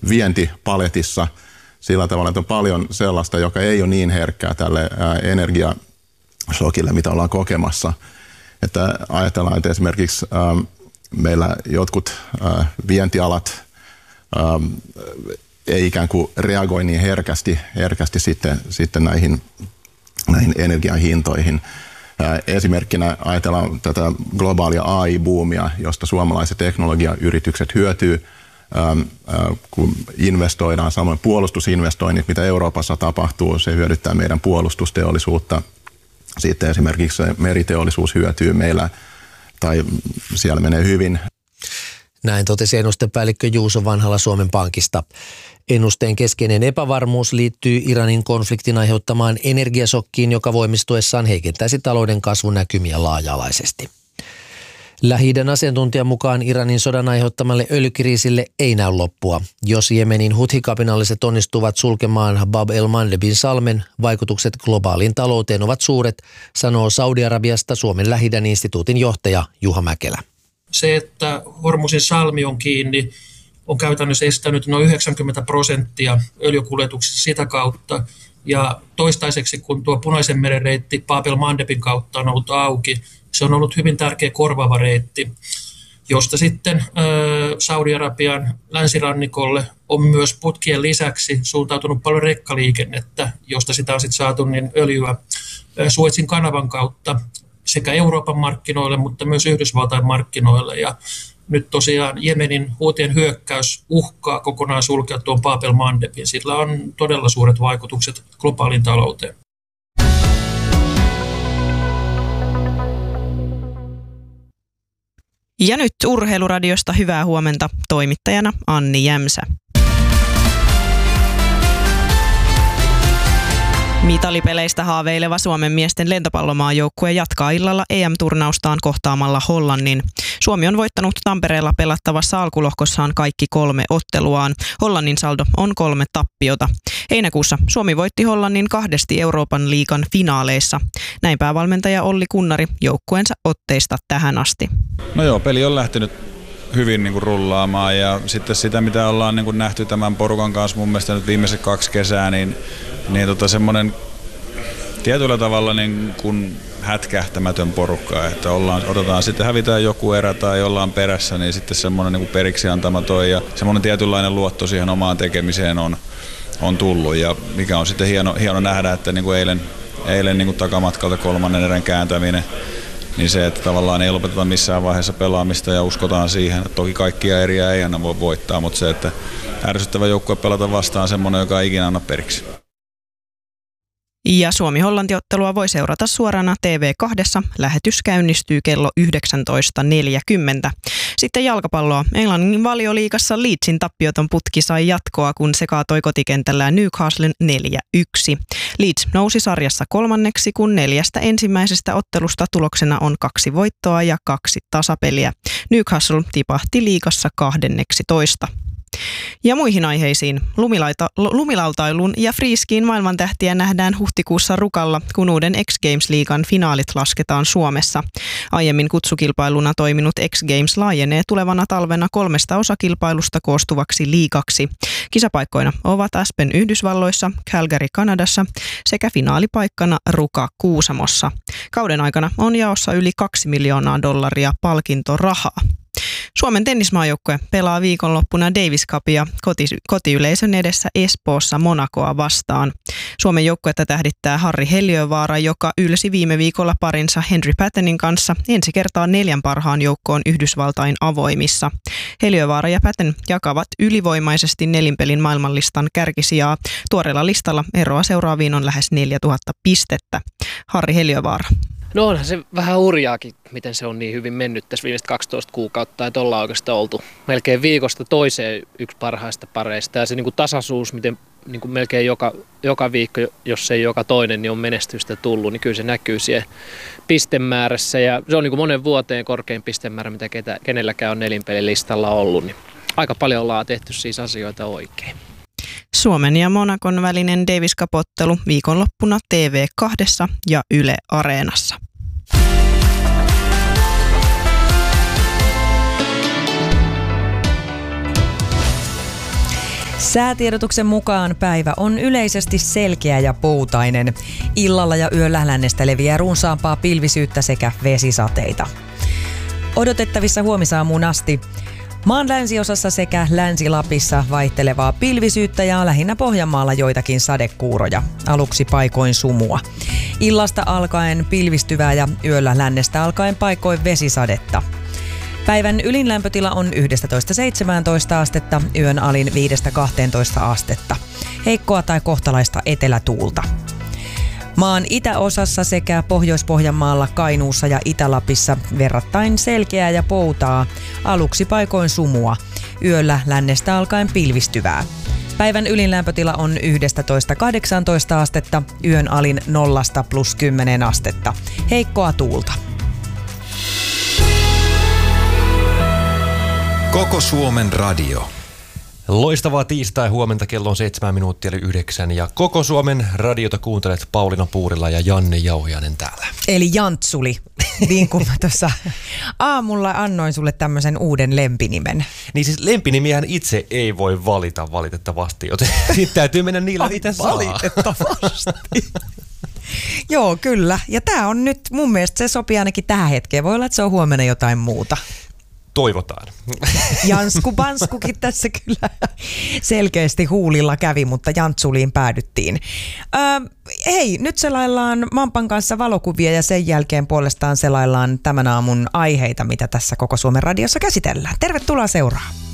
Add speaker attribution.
Speaker 1: vientipaletissa sillä tavalla, että on paljon sellaista, joka ei ole niin herkkää tälle energiashokille, mitä ollaan kokemassa. Että ajatellaan, että esimerkiksi meillä jotkut vientialat ei ikään kuin reagoi niin herkästi sitten näihin energian hintoihin. Esimerkkinä ajatellaan tätä globaalia AI-buumia, josta suomalaiset teknologiayritykset hyötyy, kun investoidaan, samoin puolustusinvestoinnit, mitä Euroopassa tapahtuu, se hyödyttää meidän puolustusteollisuutta. Sitten esimerkiksi meriteollisuus hyötyy meillä, tai siellä menee hyvin.
Speaker 2: Näin totesi ennustepäällikkö Juuso Vanhala Suomen Pankista. Ennusteen keskeinen epävarmuus liittyy Iranin konfliktin aiheuttamaan energiasokkiin, joka voimistuessaan heikentäisi talouden kasvunäkymiä laaja-alaisesti. Lähi-idän asiantuntijan mukaan Iranin sodan aiheuttamalle öljykriisille ei näy loppua. Jos Jemenin Huthi-kapinalliset onnistuvat sulkemaan Bab el-Mandebin salmen, vaikutukset globaaliin talouteen ovat suuret, sanoo Saudi-Arabiasta Suomen Lähi-idän instituutin johtaja Juha Mäkelä.
Speaker 3: Se, että Hormuzin salmi on kiinni, on käytännössä estänyt noin 90% öljykuljetuksista sitä kautta. Ja toistaiseksi, kun tuo Punaisen meren reitti Bab el-Mandebin kautta on ollut auki, se on ollut hyvin tärkeä korvaava reitti, josta sitten Saudi-Arabian länsirannikolle on myös putkien lisäksi suuntautunut paljon rekkaliikennettä, josta sitä on sitten saatu niin öljyä Suezin kanavan kautta sekä Euroopan markkinoille, mutta myös Yhdysvaltain markkinoille. Ja nyt tosiaan Jemenin Huuthien hyökkäys uhkaa kokonaan sulkea tuon Bab el-Mandebin. Sillä on todella suuret vaikutukset globaaliin talouteen.
Speaker 4: Ja nyt Urheiluradiosta hyvää huomenta, toimittajana Anni Jämsä. Mitalipeleistä haaveileva Suomen miesten lentopallomaajoukkue jatkaa illalla EM-turnaustaan kohtaamalla Hollannin. Suomi on voittanut Tampereella pelattavassa alkulohkossaan kaikki 3 otteluaan. Hollannin saldo on 3 tappiota. Heinäkuussa Suomi voitti Hollannin 2 Euroopan liigan finaaleissa. Näin päävalmentaja Olli Kunnari joukkueensa otteista tähän asti.
Speaker 5: No joo, peli on lähtenyt hyvin rullaamaan ja sitten sitä, mitä ollaan nähty tämän porukan kanssa mun mielestä nyt viimeiset 2 kesää, niin semmoinen tietyllä tavalla hätkähtämätön porukka, että otetaan sitten hävitään joku erä tai ollaan perässä, niin sitten semmoinen periksi antamaton ja semmoinen tietynlainen luotto siihen omaan tekemiseen on tullut ja mikä on sitten hieno nähdä, että eilen takamatkalta 3. erän kääntäminen, niin se, että tavallaan ei lopeteta missään vaiheessa pelaamista ja uskotaan siihen, että toki kaikkia eriä ei aina voi voittaa, mutta se, että ärsyttävä joukkue pelata vastaan semmoinen, joka ei ikinä anna periksi.
Speaker 4: Ja Suomi-Hollanti-ottelua voi seurata suorana TV2. Lähetys käynnistyy kello 19.40. Sitten jalkapalloa. Englannin Valioliigassa Leedsin tappioton putki sai jatkoa, kun se kaatoi kotikentällään Newcastlen 4-1. Leeds nousi sarjassa 3, kun 4 ensimmäisestä ottelusta tuloksena on 2 voittoa ja 2 tasapeliä. Newcastle tipahti liigassa 12. Ja muihin aiheisiin. Lumilautailun ja freeskiin maailmantähtiä nähdään huhtikuussa Rukalla, kun uuden X Games-liigan finaalit lasketaan Suomessa. Aiemmin kutsukilpailuna toiminut X Games laajenee tulevana talvena 3 osakilpailusta koostuvaksi liigaksi. Kisapaikkoina ovat Aspen Yhdysvalloissa, Calgary Kanadassa sekä finaalipaikkana Ruka Kuusamossa. Kauden aikana on jaossa yli $2 miljoonaa palkintorahaa. Suomen tennismaajoukkue pelaa viikonloppuna Davis Cupia kotiyleisön edessä Espoossa Monacoa vastaan. Suomen joukkuetta tähdittää Harri Heliövaara, joka ylsi viime viikolla parinsa Henry Pattenin kanssa ensi kertaa 4 parhaan joukkoon Yhdysvaltain avoimissa. Heliövaara ja Patten jakavat ylivoimaisesti nelinpelin maailmanlistan kärkisijaa. Tuoreella listalla eroa seuraaviin on lähes 4000 pistettä. Harri Heliövaara.
Speaker 6: No onhan se vähän hurjaakin, miten se on niin hyvin mennyt tässä viimeiset 12 kuukautta, että ollaan oikeastaan oltu melkein viikosta toiseen yksi parhaista pareista. Ja se tasaisuus, miten melkein joka viikko, jos ei joka toinen, niin on menestystä tullut, niin kyllä se näkyy siellä pistemäärässä. Ja se on monen vuoteen korkein pistemäärä, mitä kenelläkään on nelinpelin listalla ollut. Niin aika paljon ollaan tehty siis asioita oikein.
Speaker 4: Suomen ja Monacon välinen Davis Cup-ottelu viikonloppuna TV2 ja Yle Areenassa.
Speaker 7: Säätiedotuksen mukaan päivä on yleisesti selkeä ja poutainen. Illalla ja yöllä lännestä leviää runsaampaa pilvisyyttä sekä vesisateita. Odotettavissa huomisaamuun asti. Maan länsiosassa sekä Länsi-Lapissa vaihtelevaa pilvisyyttä ja lähinnä Pohjanmaalla joitakin sadekuuroja. Aluksi paikoin sumua. Illasta alkaen pilvistyvää ja yöllä lännestä alkaen paikoin vesisadetta. Päivän ylin lämpötila on 11-17 astetta, yön alin 5-12 astetta. Heikkoa tai kohtalaista etelätuulta. Maan itäosassa sekä Pohjois-Pohjanmaalla, Kainuussa ja Itä-Lapissa verrattain selkeää ja poutaa, aluksi paikoin sumua. Yöllä lännestä alkaen pilvistyvää. Päivän ylin lämpötila on 11-18 astetta, yön alin 0-+10 astetta. Heikkoa tuulta.
Speaker 8: Koko Suomen radio.
Speaker 9: Loistavaa tiistai huomenta, kello on 7 minuuttia eli 9 ja Koko Suomen radiota kuuntelet Pauliina Puurila ja Janne Jauhiainen täällä.
Speaker 7: Eli Jantsuli, niin kuin mä tuossa aamulla annoin sulle tämmöisen uuden lempinimen.
Speaker 9: Niin siis lempinimiähän itse ei voi valita valitettavasti, joten täytyy mennä niillä mitä saa.
Speaker 7: Valitettavasti. Joo, kyllä. Ja tää on nyt, mun mielestä se sopii ainakin tähän hetkeen. Voi olla, että se on huomenna jotain muuta.
Speaker 9: Toivotaan.
Speaker 7: Jansku Banskukin tässä kyllä selkeästi huulilla kävi, mutta Jantsuliin päädyttiin. Hei, nyt selaillaan Mampan kanssa valokuvia ja sen jälkeen puolestaan selaillaan tämän aamun aiheita, mitä tässä Koko Suomen radiossa käsitellään. Tervetuloa seuraan.